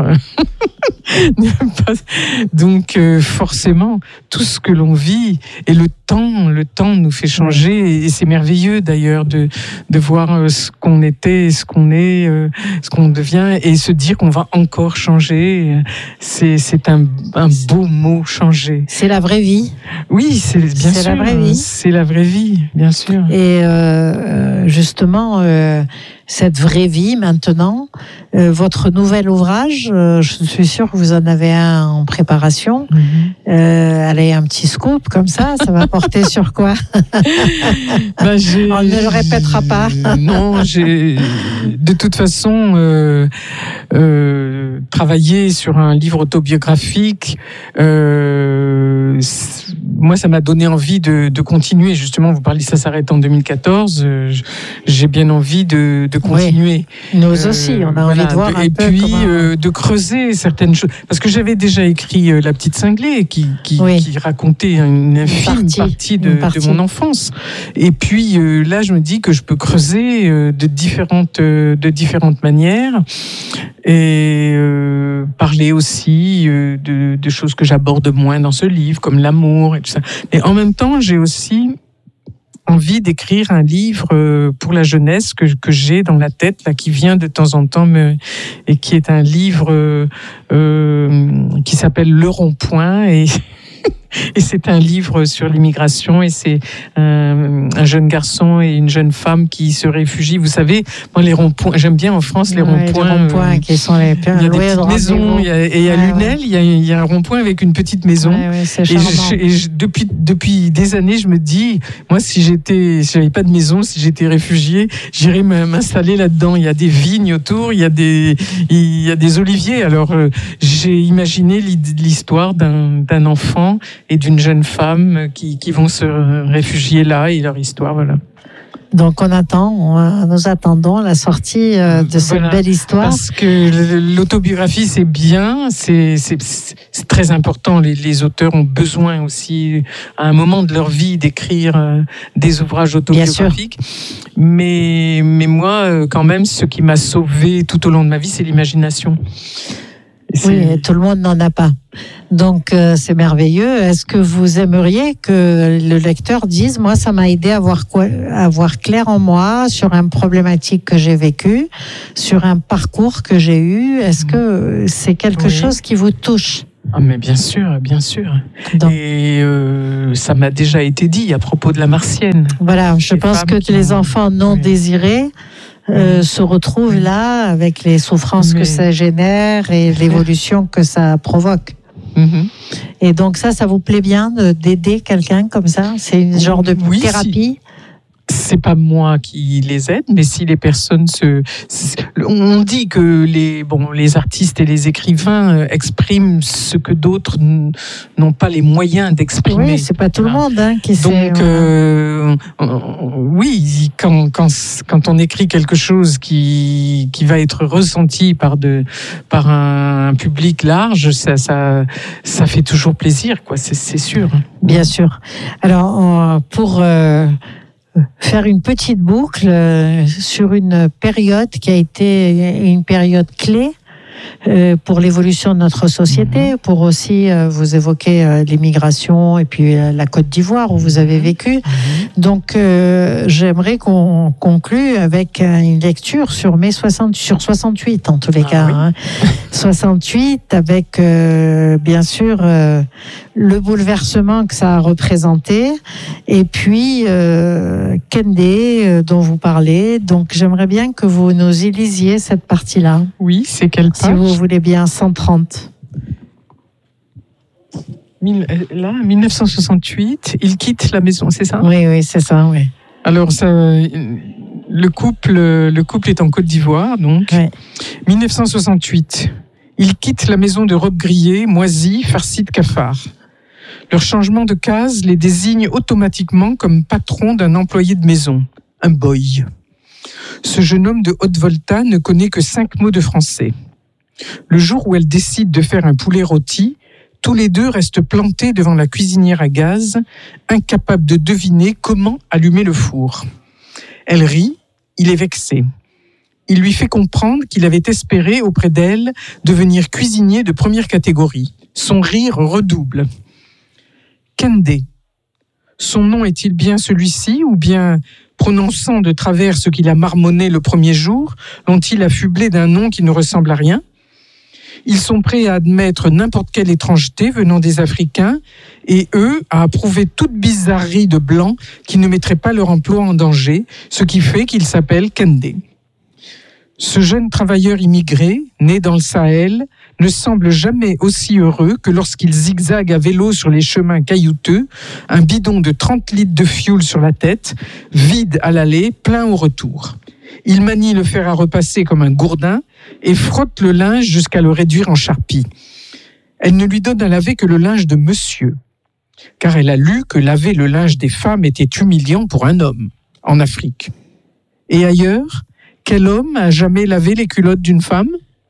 Donc, euh, forcément, tout ce que l'on vit et le temps, le temps nous fait changer. Et c'est merveilleux d'ailleurs de de voir euh, ce qu'on était, ce qu'on est, euh, ce qu'on devient, et se dire qu'on va encore changer. C'est c'est un un beau mot, changer. C'est la vraie vie. Oui, c'est bien C'est sûr. la vraie vie. C'est la vraie vie, bien sûr. Et euh, justement, euh, cette vraie vie maintenant, euh, votre nouvel ouvrage, euh, je suis sûre que vous en avez un en préparation. Mhm. Euh, allez, un petit scoop comme ça, ça va porter sur quoi? Bah, j'ai- On ne le répétera pas. Non, j'ai de toute façon euh, euh, travaillé sur un livre autobiographique. Euh, moi, ça m'a donné envie de, de continuer. Justement, vous parlez, ça s'arrête en deux mille quatorze. Euh, j'ai bien envie de, de continuer. Oui, nous aussi, on a euh, envie voilà, de voir un et peu puis comment... euh, de creuser certaines choses. Parce que j'avais déjà écrit euh, La Petite Cinglée, qui, qui, oui. qui racontait une infime une partie, partie, de, partie de mon enfance. Et puis euh, là, je me dis que je peux creuser euh, de différentes, euh, de différentes manières et euh, parler aussi euh, de, de choses que j'aborde moins dans ce livre, comme l'amour et tout ça. Mais en même temps, j'ai aussi envie d'écrire un livre pour la jeunesse que, que j'ai dans la tête, là, qui vient de temps en temps, me, et qui est un livre euh, qui s'appelle Le Rond-Point. Et Et c'est un livre sur l'immigration, et c'est un, un jeune garçon et une jeune femme qui se réfugient. Vous savez, moi, les ronds-points, j'aime bien en France les ouais, ronds-points. Les ronds-points euh, qui sont les Il y a des petites maisons, il y a, et à ouais, Lunel, ouais. il, y a, il y a un rond-point avec une petite maison. Ouais, ouais, c'est et je, et je, depuis, depuis des années, je me dis, moi, si j'étais, si j'avais pas de maison, si j'étais réfugié, j'irais m'installer là-dedans. Il y a des vignes autour, il y a des, il y a des oliviers. Alors, euh, j'ai imaginé l'histoire d'un, d'un enfant et d'une jeune femme qui, qui vont se réfugier là, et leur histoire, voilà. Donc on attend, on, nous attendons la sortie euh, de cette voilà, belle histoire. Parce que l'autobiographie, c'est bien, c'est, c'est, c'est très important. Les, les auteurs ont besoin aussi, à un moment de leur vie, d'écrire euh, des ouvrages autobiographiques. Mais, mais moi, quand même, ce qui m'a sauvé tout au long de ma vie, c'est l'imagination. C'est... Oui, tout le monde n'en a pas. Donc, euh, c'est merveilleux. Est-ce que vous aimeriez que le lecteur dise, moi, ça m'a aidé à voir, quoi, à voir clair en moi sur une problématique que j'ai vécue, sur un parcours que j'ai eu. Est-ce que c'est quelque oui. chose qui vous touche ? Ah, mais bien sûr, bien sûr. Donc, et euh, ça m'a déjà été dit à propos de la Martienne. Voilà, je les pense que les ont... enfants non oui. désirés Euh, se retrouvent oui. là avec les souffrances oui. que ça génère et l'évolution que ça provoque. Mm-hmm. Et donc ça, ça vous plaît bien de, d'aider quelqu'un comme ça ? C'est une genre de oui, thérapie ? Si. C'est pas moi qui les aide, mais si les personnes se, on dit que les bon les artistes et les écrivains expriment ce que d'autres n'ont pas les moyens d'exprimer. Oui, c'est pas tout le monde hein, qui sait. Donc euh, oui, quand quand quand on écrit quelque chose qui qui va être ressenti par de par un public large, ça ça ça fait toujours plaisir, quoi. C'est c'est sûr. Bien sûr. Alors pour euh, faire une petite boucle euh, sur une période qui a été une période clé euh, pour l'évolution de notre société, mmh. pour aussi, euh, vous évoquez euh, l'immigration et puis euh, la Côte d'Ivoire où vous avez vécu. Mmh. Donc, euh, j'aimerais qu'on conclue avec une lecture sur mai soixante, sur soixante-huit en tous les ah, cas. Oui. Hein. soixante-huit avec, euh, bien sûr, euh, le bouleversement que ça a représenté, et puis euh, Kendé euh, dont vous parlez. Donc j'aimerais bien que vous nous y lisiez cette partie-là. Oui, c'est quelle page ? Si vous voulez bien, cent trente. Là, mille neuf cent soixante-huit, il quitte la maison, c'est ça ? Oui, oui, c'est ça, oui. Alors, ça, le couple, le couple est en Côte d'Ivoire, donc. Oui. mille neuf cent soixante-huit, il quitte la maison de robes grillées, moisies, farcies de cafards. Leur changement de case les désigne automatiquement comme patron d'un employé de maison, un boy. Ce jeune homme de Haute-Volta ne connaît que cinq mots de français. Le jour où elle décide de faire un poulet rôti, tous les deux restent plantés devant la cuisinière à gaz, incapables de deviner comment allumer le four. Elle rit, il est vexé. Il lui fait comprendre qu'il avait espéré auprès d'elle devenir cuisinier de première catégorie. Son rire redouble. Kendé. Son nom est-il bien celui-ci, ou bien, prononçant de travers ce qu'il a marmonné le premier jour, l'ont-ils affublé d'un nom qui ne ressemble à rien ? Ils sont prêts à admettre n'importe quelle étrangeté venant des Africains, et eux à approuver toute bizarrerie de blancs qui ne mettrait pas leur emploi en danger, ce qui fait qu'il s'appelle Kendé. Ce jeune travailleur immigré, né dans le Sahel, ne semble jamais aussi heureux que lorsqu'il zigzague à vélo sur les chemins caillouteux, un bidon de trente litres de fioul sur la tête, vide à l'aller, plein au retour. Il manie le fer à repasser comme un gourdin et frotte le linge jusqu'à le réduire en charpie. Elle ne lui donne à laver que le linge de monsieur. car elle a lu que laver le linge des femmes était humiliant pour un homme en Afrique. Et ailleurs, quel homme a jamais lavé les culottes d'une femme ?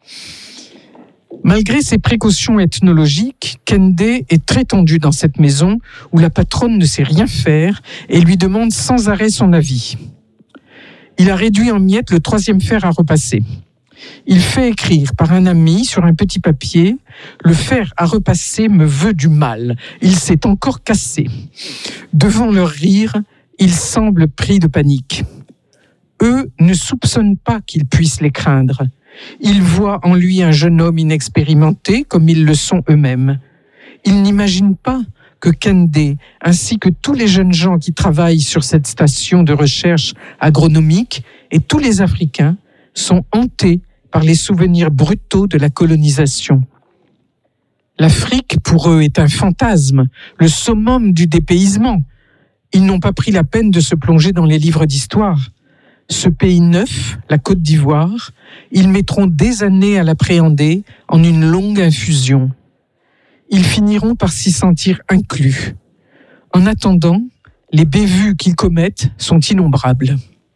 Malgré ses précautions ethnologiques, Kende est très tendu dans cette maison où la patronne ne sait rien faire et lui demande sans arrêt son avis. Il a réduit en miettes le troisième fer à repasser. Il fait écrire par un ami sur un petit papier « Le fer à repasser me veut du mal, il s'est encore cassé ». Devant leur rire, il semble pris de panique. Eux ne soupçonnent pas qu'ils puissent les craindre. Ils voient en lui un jeune homme inexpérimenté comme ils le sont eux-mêmes. Ils n'imaginent pas que Kende, ainsi que tous les jeunes gens qui travaillent sur cette station de recherche agronomique et tous les Africains sont hantés par les souvenirs brutaux de la colonisation. L'Afrique, pour eux, est un fantasme, le summum du dépaysement. Ils n'ont pas pris la peine de se plonger dans les livres d'histoire. Ce pays neuf, la Côte d'Ivoire, ils mettront des années à l'appréhender en une longue infusion. Ils finiront par s'y sentir inclus. En attendant, les bévues qu'ils commettent sont innombrables.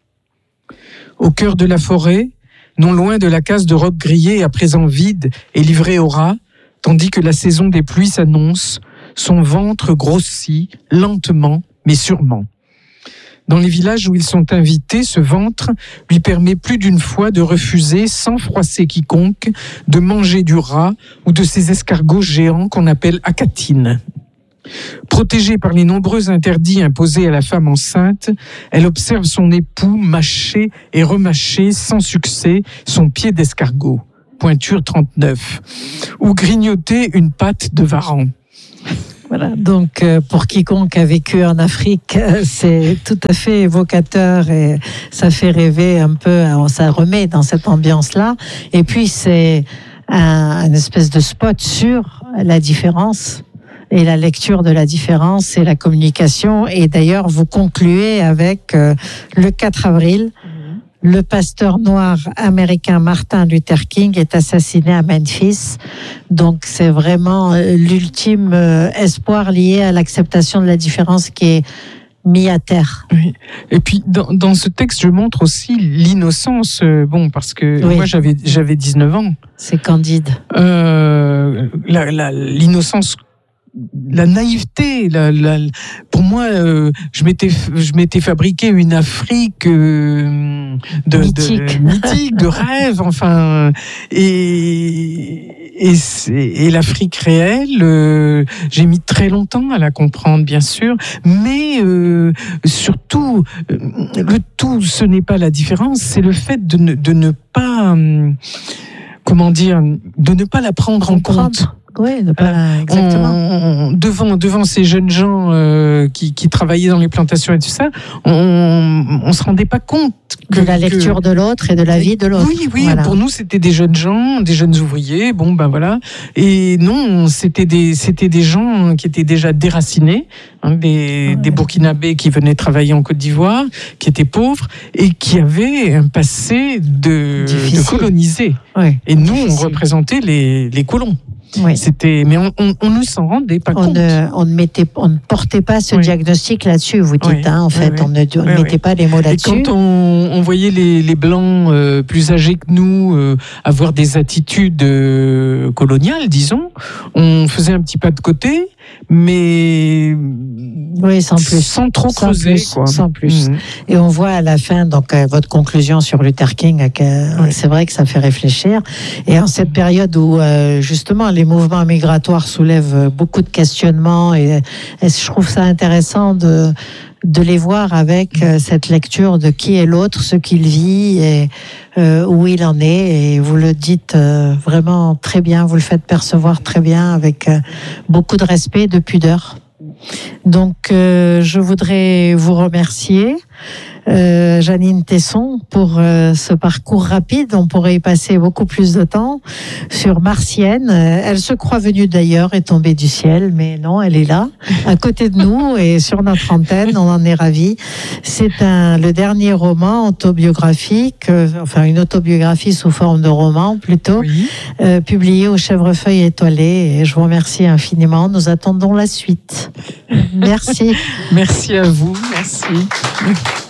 Au cœur de la forêt, non loin de la case de robe grillée à présent vide et livrée aux rats, tandis que la saison des pluies s'annonce, son ventre grossit lentement mais sûrement. Dans les villages où ils sont invités, ce ventre lui permet plus d'une fois de refuser, sans froisser quiconque, de manger du rat ou de ces escargots géants qu'on appelle acatines. Protégée par les nombreux interdits imposés à la femme enceinte, elle observe son époux mâcher et remâcher sans succès son pied d'escargot, pointure trente-neuf, ou grignoter une patte de varan. Voilà, donc euh, pour quiconque a vécu en Afrique, euh, c'est tout à fait évocateur et ça fait rêver un peu, euh, ça remet dans cette ambiance-là. Et puis c'est un, une espèce de spot sur la différence et la lecture de la différence et la communication. Et d'ailleurs, vous concluez avec euh, le quatre avril. Le pasteur noir américain Martin Luther King est assassiné à Memphis. Donc, c'est vraiment l'ultime espoir lié à l'acceptation de la différence qui est mis à terre. Oui. Et puis, dans, dans ce texte, je montre aussi l'innocence. Euh, bon, parce que oui. moi, j'avais, j'avais dix-neuf ans. C'est candide. Euh, la, la, l'innocence la naïveté, la, la, pour moi, euh, je m'étais, je m'étais fabriqué une Afrique euh, de, mythique. de mythique, de rêve, enfin, et, et, et l'Afrique réelle, euh, j'ai mis très longtemps à la comprendre, bien sûr, mais euh, surtout, le tout, ce n'est pas la différence, c'est le fait de ne, de ne pas, euh, comment dire, de ne pas la prendre en compte. Oui, pas, exactement. On, devant, devant ces jeunes gens euh, qui, qui travaillaient dans les plantations et tout ça, on ne se rendait pas compte que, de la lecture que... de l'autre et de la vie de l'autre. Oui, oui. Voilà. Pour nous, c'était des jeunes gens, des jeunes ouvriers. Bon, ben voilà. Et non, c'était des, c'était des gens qui étaient déjà déracinés, hein, des, ouais. des Burkinabés qui venaient travailler en Côte d'Ivoire, qui étaient pauvres et qui avaient un passé de, de colonisés. Ouais. Et nous, Difficile. on représentait les, les colons. Oui. C'était, mais on, on, on ne s'en rendait pas on compte. Ne, on, ne mettait, on ne portait pas ce oui. diagnostic là-dessus, vous dites, oui. hein, en fait. Oui, on ne, on oui, ne mettait oui. pas les mots là-dessus. Et quand on, on voyait les, les Blancs euh, plus âgés que nous euh, avoir des attitudes euh, coloniales, disons, on faisait un petit pas de côté, mais oui, sans plus, sans trop sans creuser, plus, quoi. Sans plus. Mmh. Et on voit à la fin, donc euh, votre conclusion sur Luther King, euh, oui. c'est vrai que ça fait réfléchir. Et en cette période où euh, justement les mouvements migratoires soulèvent beaucoup de questionnements, et, et je trouve ça intéressant de de les voir avec euh, cette lecture de qui est l'autre, ce qu'il vit et euh, où il en est. Et vous le dites euh, vraiment très bien, vous le faites percevoir très bien avec euh, beaucoup de respect et de pudeur. Donc, euh, je voudrais vous remercier euh, Janine Tesson, pour euh, ce parcours rapide. On pourrait y passer beaucoup plus de temps sur Martienne. Elle se croit venue d'ailleurs et tombée du ciel, mais non, elle est là, à côté de nous et sur notre antenne. On en est ravis. C'est un, le dernier roman autobiographique, euh, enfin une autobiographie sous forme de roman plutôt, oui. euh, publié au Chèvrefeuille étoilé. Et je vous remercie infiniment. Nous attendons la suite. Merci. Merci à vous. Merci.